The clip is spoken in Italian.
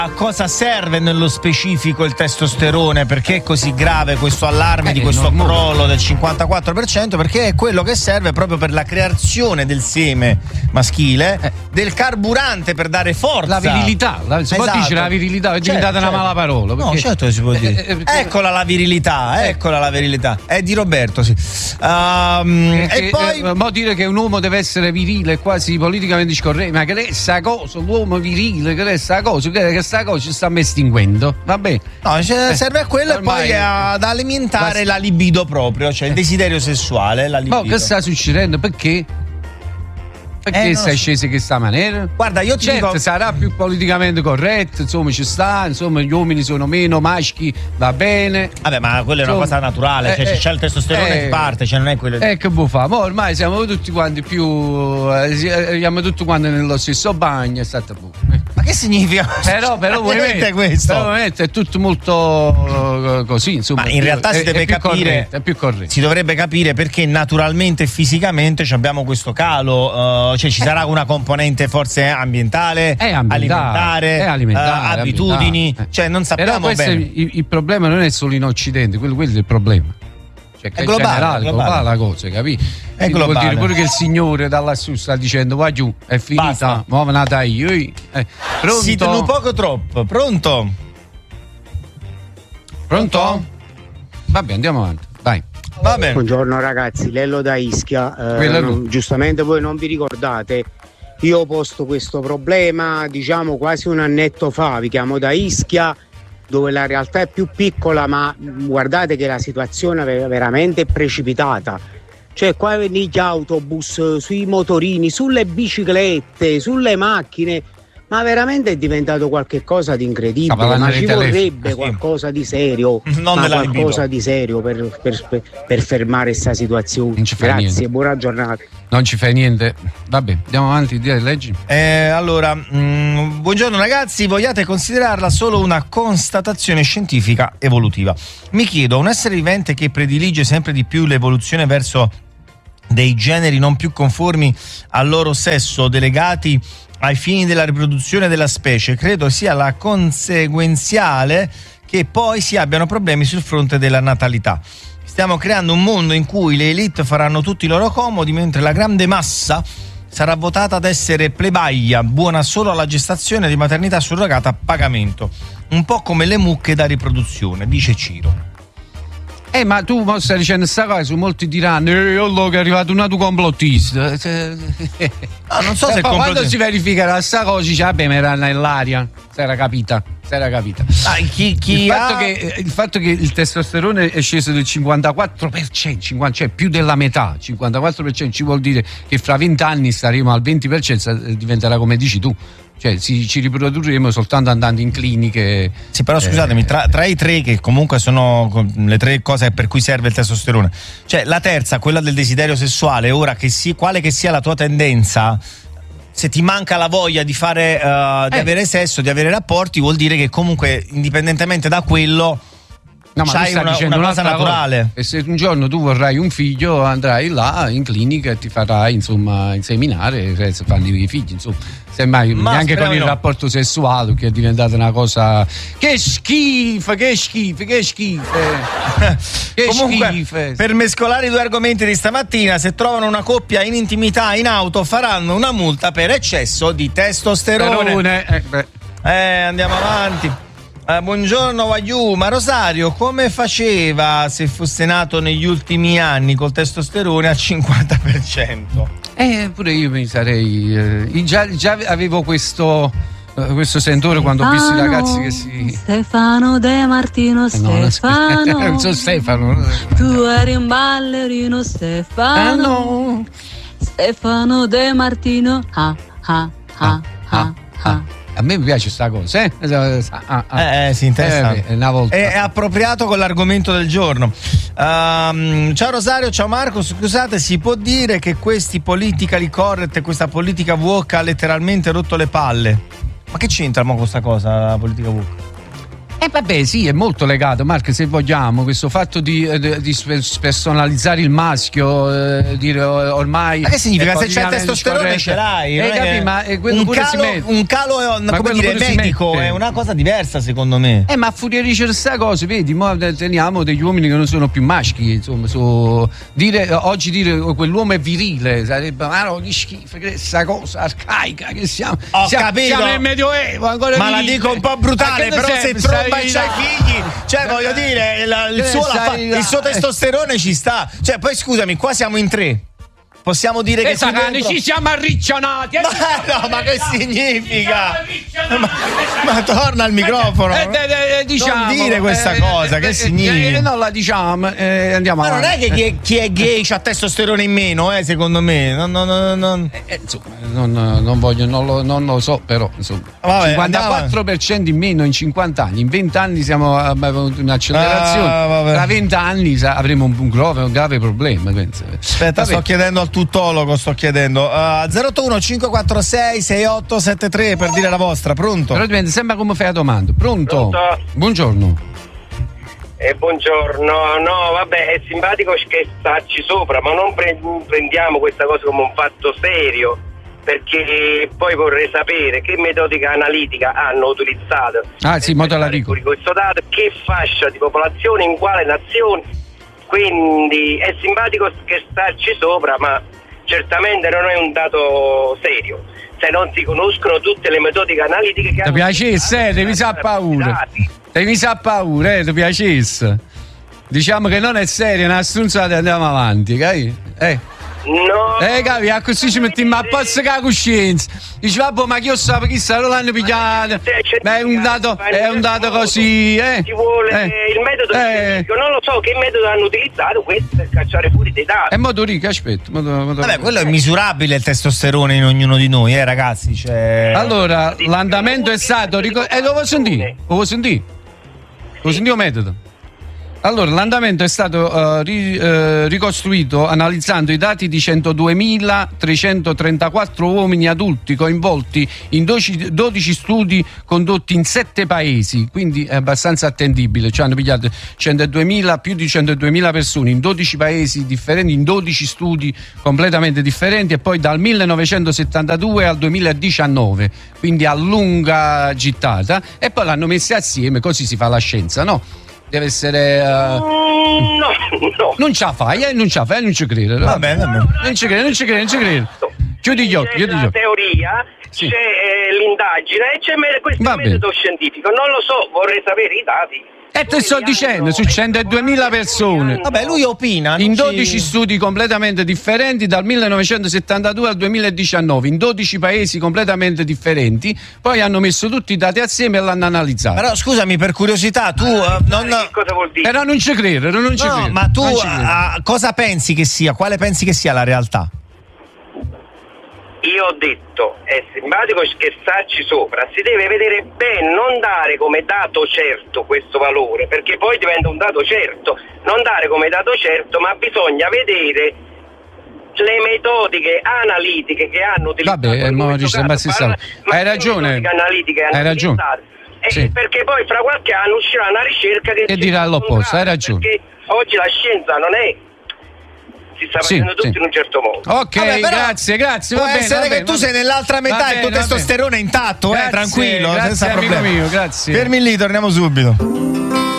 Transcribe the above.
A cosa serve nello specifico il testosterone? Perché è così grave questo allarme di questo crollo del 54%? Perché è quello che serve proprio per la creazione del seme maschile, del carburante per dare forza. La virilità, si può dire la virilità, è diventata una mala parola. No, certo che si può dire. Eccola la virilità, eccola la virilità. È di Roberto, sì. E poi può dire che un uomo deve essere virile, quasi politicamente scorretto, ma che è sta cosa, l'uomo virile, che è sta cosa, che sta cosa ci sta estinguendo, va bene? No, serve a quello e poi ad alimentare la libido proprio, cioè il desiderio sessuale, la libido. Ma che sta succedendo? Perché? Perché sei sceso in questa maniera? Guarda, io ti dico, sarà più politicamente corretto, insomma ci sta, insomma gli uomini sono meno maschi, va bene. Vabbè, ma quella è una cosa naturale, cioè c'è il testosterone che parte, cioè non è quello. Che buffa, ma ormai siamo tutti quanti siamo tutti quanti nello stesso bagno, è stato buffo. Ma che significa? Però questo? Però è tutto molto così, insomma. Ma in realtà si deve capire, è più corretto. Si dovrebbe capire perché naturalmente e fisicamente abbiamo questo calo. Cioè ci sarà una componente forse ambientale, alimentare, abitudini, cioè non sappiamo però bene. Il problema non è solo in Occidente, quello è il problema. Cioè, è globale, globale la cosa, capito? È globale. Vuol dire pure che il Signore da lassù sta dicendo va giù, è finita, mo' me nata io. Pronto? Siete un poco troppo, pronto? Vabbè, andiamo avanti, vai. Va bene. Buongiorno ragazzi, Lello da Ischia. Giustamente voi non vi ricordate, io ho posto questo problema diciamo quasi un annetto fa, vi chiamo da Ischia dove la realtà è più piccola, ma guardate che la situazione è veramente precipitata. Cioè qua negli autobus, sui motorini, sulle biciclette, sulle macchine, ma veramente è diventato qualcosa di incredibile, ma ci vorrebbe qualcosa di serio, qualcosa di serio per fermare questa situazione. Grazie, buona giornata. Non ci fai niente. Vabbè, andiamo avanti, leggi. Allora, buongiorno ragazzi, vogliate considerarla solo una constatazione scientifica evolutiva. Mi chiedo, un essere vivente che predilige sempre di più l'evoluzione verso dei generi non più conformi al loro sesso, delegati ai fini della riproduzione della specie, credo sia la conseguenziale che poi si abbiano problemi sul fronte della natalità. Stiamo creando un mondo in cui le elite faranno tutti i loro comodi, mentre la grande massa sarà votata ad essere plebaia, buona solo alla gestazione di maternità surrogata a pagamento. Un po' come le mucche da riproduzione, dice Ciro. Ma tu stai dicendo sta cosa, molti diranno che è arrivato un altro complottista. Non so se quando si verificherà sta cosa dice vabbè, ma era nell'aria, si era capita. Il fatto che il testosterone è sceso del 54%, cioè più della metà, 54%, ci vuol dire che fra 20 anni staremo al 20%, diventerà come dici tu. Cioè ci riprodurremo soltanto andando in cliniche. Sì, però scusatemi, tra i tre che comunque sono le tre cose per cui serve il testosterone, cioè la terza, quella del desiderio sessuale, ora quale che sia la tua tendenza, se ti manca la voglia di fare di avere sesso, di avere rapporti, vuol dire che comunque indipendentemente da quello c'hai una cosa naturale. E se un giorno tu vorrai un figlio, andrai là in clinica e ti farai insomma inseminare, fanno i figli, insomma. Semmai neanche con il rapporto sessuale, che è diventata una cosa che schifo. Comunque, per mescolare i due argomenti di stamattina, se trovano una coppia in intimità in auto faranno una multa per eccesso di testosterone. Andiamo avanti. Buongiorno Wagyu, ma Rosario come faceva se fosse nato negli ultimi anni col testosterone al 50%? Pure io mi sarei già avevo questo sentore quando ho visto i ragazzi che si Stefano De Martino, Stefano sono Stefano, tu eri un ballerino Stefano Stefano De Martino, a me piace sta cosa, sì, interessante. Una volta. È appropriato con l'argomento del giorno. Ciao Rosario, ciao Marco, scusate, si può dire che questi politically correct e questa politica woke ha letteralmente rotto le palle? Ma che c'entra mo questa cosa, la politica woke? Vabbè, sì, è molto legato, Marco, se vogliamo, questo fatto di spersonalizzare il maschio, dire ormai. Ma che significa? Se c'è il testosterone ce l'hai. Ma quello pure un calo come dire, medico è una cosa diversa, secondo me. Ma a furia di ricercare questa cosa, vedi, teniamo degli uomini che non sono più maschi, insomma, oggi dire quell'uomo è virile sarebbe, ma no, che schifo, questa cosa arcaica che siamo. Capito. Siamo nel Medioevo, ancora ma la dico un po' brutale, però se tromba e c'hai figli, cioè voglio dire, il suo testosterone ci sta. Cioè, poi scusami, qua siamo in 3. Possiamo dire che ci siamo arriccionati. Ma che significa? Ma torna al microfono. Diciamo, non dire questa cosa, che significa? Non la diciamo, andiamo avanti. Ma non è che chi è gay c'ha testosterone in meno, secondo me. Non voglio, non lo so, però insomma. Vabbè, 54% in meno in 50 anni. In 20 anni abbiamo avuto un'accelerazione. Tra 20 anni avremo un grave problema, penso. Aspetta, sto chiedendo al tutologo, 081 546 6873 per dire la vostra. Pronto? Però sembra come fai la domanda. Pronto? Buongiorno. Buongiorno. No, vabbè, è simpatico scherzarci sopra, ma non prendiamo questa cosa come un fatto serio, perché poi vorrei sapere che metodica analitica hanno utilizzato. Sì, modo la dico. Questo dato, che fascia di popolazione, in quale nazione. Quindi è simpatico scherzarci sopra, ma certamente non è un dato serio. Se non si conoscono tutte le metodiche analitiche che ti piacesse, devi sa paura. Devi sa paura, ti piacesse. Diciamo che non è serio, è una stronzata e andiamo avanti, capi? No. Capi, così ci mettiamo a posto con la coscienza. Dici, vabbè, ma chi lo sa, chi sa, non l'hanno pigliato. Ma è un dato così, Ci vuole il metodo scientifico, non lo so che metodo hanno utilizzato questi per cacciare fuori dei dati. È modo ricco, aspetta. Vabbè, quello è misurabile il testosterone in ognuno di noi, ragazzi. Allora, l'andamento è stato. Lo vuoi sentire? Lo vuoi sentire il metodo? Allora, l'andamento è stato ricostruito analizzando i dati di 102.334 uomini adulti coinvolti in 12 studi condotti in 7 paesi, quindi è abbastanza attendibile. Cioè hanno pigliato più di 102.000 persone in 12 paesi differenti, in 12 studi completamente differenti, e poi dal 1972 al 2019, quindi a lunga gittata, e poi l'hanno messi assieme, così si fa la scienza, no? Deve essere no. Non ce la fai, non ci credo. Va bene. Non ci credo. Chiudi gli occhi. La teoria, sì. C'è l'indagine e c'è questo metodo scientifico. Non lo so, vorrei sapere i dati. E te sto dicendo, su 102.000 persone. Vabbè, lui opina. In 12 studi completamente differenti dal 1972 al 2019, in 12 paesi completamente differenti, poi hanno messo tutti i dati assieme e l'hanno analizzato. Però scusami, per curiosità, tu che cosa vuol dire? Però non ci credo, No, ma tu cosa pensi che sia? Quale pensi che sia la realtà? Io ho detto, è simpatico scherzarci sopra, si deve vedere bene, non dare come dato certo questo valore, perché poi diventa un dato certo, non dare come dato certo, ma bisogna vedere le metodiche analitiche che hanno utilizzato. Hai ragione. Sì. Perché poi fra qualche anno uscirà una ricerca che dirà l'opposto, hai ragione. Perché oggi la scienza non è, si sta facendo tutto in un certo modo. Ok, vabbè, grazie. Può essere che tu sei nell'altra metà e il tuo testosterone è intatto, tranquillo, senza problemi. Grazie. Fermi lì, torniamo subito.